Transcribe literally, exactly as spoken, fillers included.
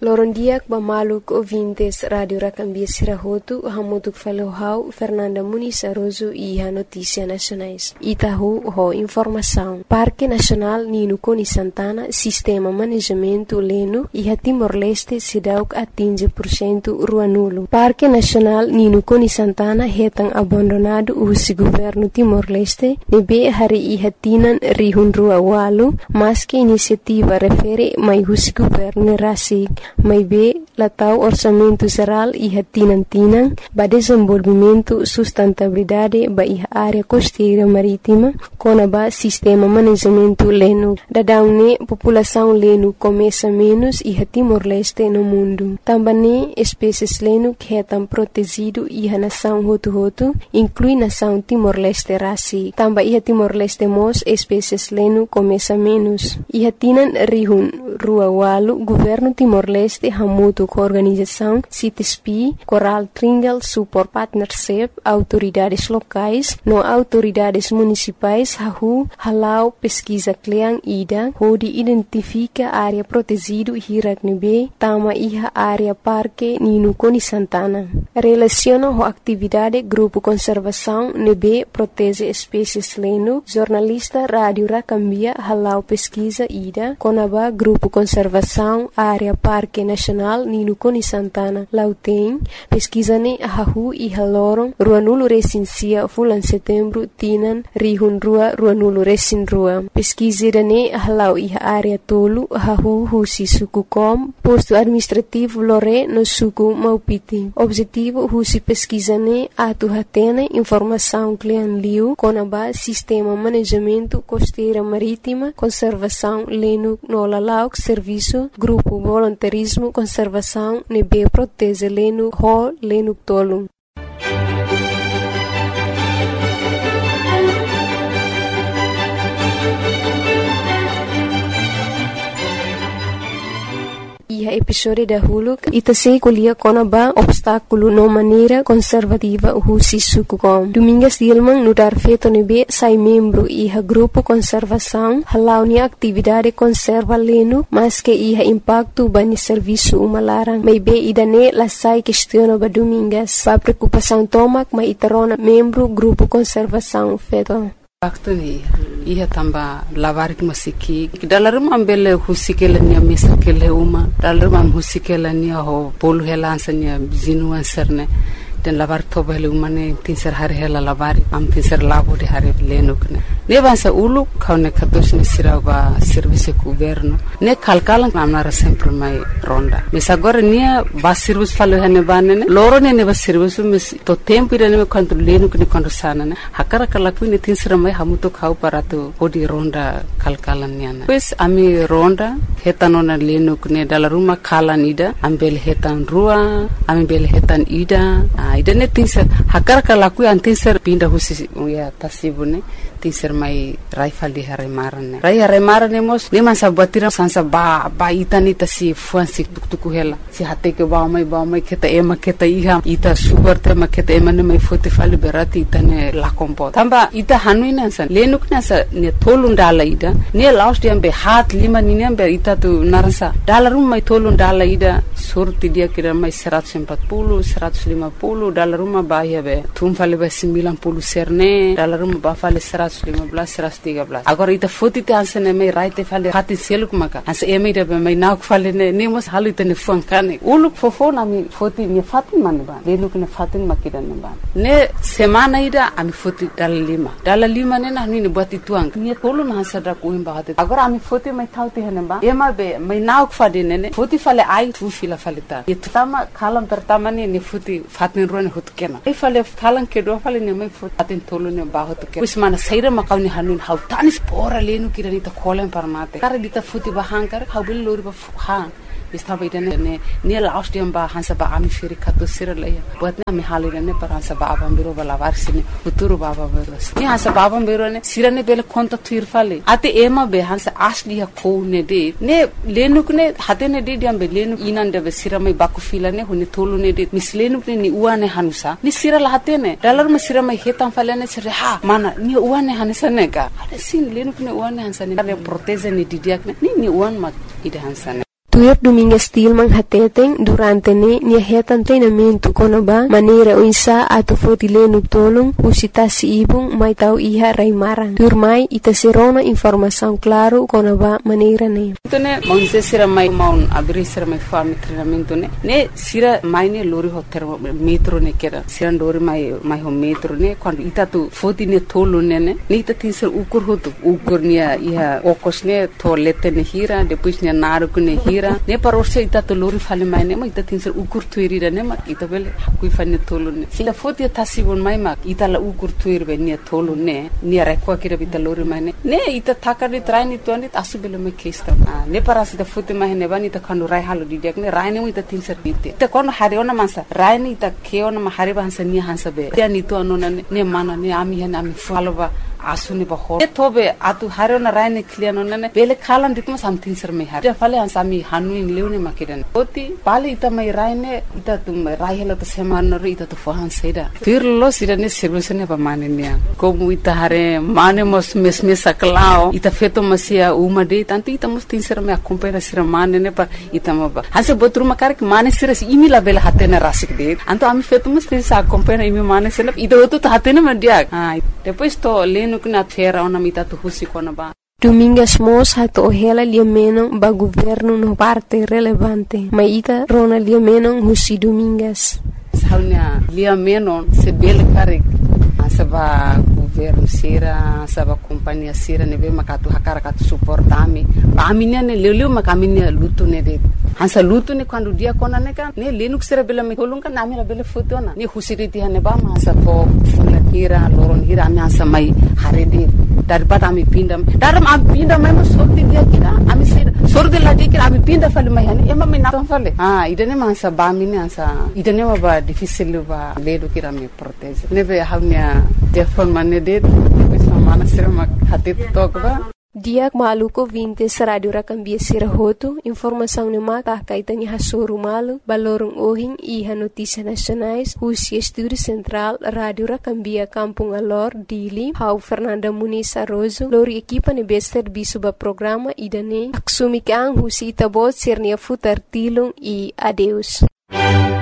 Lorondiak bamaluk ouvintes Radio Racambia Sirahotu, hamutuk falohau Fernanda Muniz Aroso e a Notícia Nacionais. Itahu ho informação. Parque Nacional Nino Coni Santana, Sistema Manejamento Leno e a Timor-Leste Sidauk atinge por cento rua nulo. Parque Nacional Nino Coni Santana retang abandonado o governo Timor-Leste, nebe hari e hatinan rihun rua walu, mas que iniciativa refere mai o governo rasig. Mai be latau orçamento geral e hatinan-tinan ba desenvolvimento sustentabilidade ba iha área costeira marítima kona ba sistema manejamento leno. Dadaune população leno começa menos iha Timor-Leste no mundo. Também espécies leno que hetam protegido iha nação hotu-hotu, inclui nação Timor-Leste rasi. Também iha Timor-Leste mos espécies leno começa menos. Iha tinan rihun rua walu governo Timor-Leste hamutu com organização C I T S P, Coral Tringal Support Partnership, autoridades locais, no autoridades municipais, hahu, halau pesquisa kleang ida, hodi identifica área protegido hirak nebe, tama iha área parque Nino Coni Santana. Relaciona ho atividade grupo conservação nebe protege espécies leno, jornalista Rádio Racambia halau pesquisa ida, konaba grupo conservação área parque Nacional Nino Coni Santana Lauteng pesquisane hahu e halorong rua nulo recensia fulan setembro tinan rihun rua rua nulo resin rua pesquisirane halau e área tolu hahu husi suku kom posto administrativo lore no suku Maupiti. Objetivo husi pesquisane atu hatene informação klean liu konaba sistema manejamento costeira marítima conservação leno no lalauk serviço grupo voluntarismo conservação nebe protege leno ho leno tolu. E a episódio da Hulu ita se colhia konaba obstáculo no maneira conservativa husi sukukom. Domingas Dilman no dar feito nebe sai membro e a grupo conservação halau ni atividade conserva leno mas que iha impacto bani serviço umalarang mai be idane la sai questiona ba domingas pa preocupação tomak mai itarona membro grupo conservação feito. Waktu ni ia tamba lavar ki masiki dalam ambele husikela ni misakele uma dalam am husikela ni ho polu helansanya zinuan serne dan lavar tobele umane tinser hari hela lavar am tinser labo di hari lenukne ne bansa ulu kaune katos ni siraba service governo ne kalkalan amara sempre mai ronda misagora nia basirus falo hane banene loro ne ne basirus mis to tempo ida ne quanto lenukne quanto sana ne hakara kalaku ne tinser mai hamuto khau parato odi ronda kalkalan niana pues ami ronda hetanona lenukne dala ruma kalan ida ambel hetan rua ambel hetan ida ida ne tinser hakara kalaku an tinser pinda husi ya tasibune tinser mai raifal di hari marane rai hari marane mos ne man sabatira sansa ba ba itani tasi fuansi tuktuku hela si hate ke ba mai ba mai keta ema keta iha ita sugar te ma keta ema ne mai fote fali berati itane la kompo tamba ita hanuina san lenuk na sa ne tolun dala ida ne last yam be hat lima ni ne be ita tu narasa dalarum mai tolun dala ida surti dia kira mai seratus empat puluh seratus lima puluh dalarum ba ya be tum fali be sembilan puluh serne dalarum ba fali seratus lima belas seratus tiga belas agora ita foto te ansene mai raite fale hati seluk maka as eme de mai nauk fale ne nemos halu te ne funkane uluk fofo na mi foto ni fatin man ba lenuk ne fatin makida ne ba ne semana ida ami foto dal lima dal lima ne na ni buat ituang ni tolu na sadra ko imba hate agora ami foto mai tauti hene ba ema be mai nauk fade ne ne foto fale ai tu fila fale ta itu tama kalam pertama ne ni foto fatin ro ne hot kena ai fale kalan ke do fale ne mai foto fatin tolu ne ba hot kena usmana saira makawni hanun hau tanis pora lenu kirani ta kolen parmate kar dita futi bahankar hau bil lori ba ha istaba idane ne ne last yam ba hansa ba ami firi kato sira laya buat na mi halira ne par hansa ba abam biro bala varsine futuro baba biro ni hansa ba abam biro ne sira ne bele konta tuir fale ate ema be hansa asli ya ko ne de ne lenu ne hate ne de diam be lenu inan de be sira mai baku fila ne huni tolu ne de mis lenu ne ni uane hanusa ni sira la hate ne dalar ma sira mai hetan fale ne sira ha mana ni uane hanisa ne ga ade sin lenu ne uane hansa ne proteze ne didiak ne ni ni uan ma ide hansa ne Tuir Domingues Tilman hateteng durante ne nia hetan treinamento konoba maneira o insa ato fotileno tolong usita si ibung mai tau iha raimarang. Tuir mai ita serona informação claro konoba maneira ne. Tone monse sira mai maun abri sira mai fami treinamento ne. Ne sira mai ne lori ho termo metro ne kera. Sira lori mai mai ho metro ne quando ita tu foti ne tolo ne ne. Ne ita tinser ukur hotu ukur nia iha okos ne to lete ne hira depois nia naru ne hira. Ne parorse ita to lori fale mai ne ma ita tinser ukur tuirira ne ma ita bele kui fane tolo ne sila foti tasibon mai ma ita la ukur tuir be ne tolo ne ne rekwa kira bita lori mai ne ne ita takari traini to ne asu bele me kesta ne parasi ita foti mai ne bani ita khanu rai halu di dek ne rai ne ita tinser bite ita kono hariona mansa rai ne ita keona ma hari bansa ni hansa be ya ni to anona ne mana ne ami hena ami faloba asuni ba ho tobe atu hariona rai ne kliano ne bele khalan ditma something sir me har fale ansami hanu in leune makidan oti pale ita mai rai ne ita tum rai hela to semana ro ita to fohan seda firlo sida ne solution ne ba mane ne ko mu ita hare mane mos mes mes saklao ita feto masia uma de tanto ita mos tin sir me acompanha sir mane ne pa ita ma ba hanse botru makar ki mane sir imi la bela hatena rasik de anto ami feto mos tin sa acompanha imi mane sir ita oto to hatena ma dia ah depois to leno kuna fera ona mita to husi kona ba. Domingues Mos hato hela liamenon ba governo no parte relevante. Maita rona liamenon husi Domingues. Saunya liamenon se bele karik saba governo sira saba companhia sira nebe makatu hakara katu suportami ba aminia ne leleu makaminia lutu ne de hansa lutu ne quando dia kona ne kan ne lenuk sira bela me kolunga nami la bela fotona ne husiriti hane ba ma sa to fula hira loron hira ami hansa mai harede daripada ami pinda daram ami pinda mai mo sorti dia kira ami sira sorti la dia kira ami pinda fale mai hane ema me na fale ah idane ma hansa ba mini hansa idane ma ba difficile ba ledo kira me protege nebe haunya telefon mane det bisa mana sira mak hati tokba Diak maluko vintes radio rakambia sirahoto informação ne maka kaitani hasoro malu balorong ohing iha notícia nacionais husi estúdio central radio rakambia kampung alor dili hau Fernanda Muniz Arrozo lori equipa ne bester bisu ba programa idane aksumikang husi itabot sirnia futar tilong e adeus.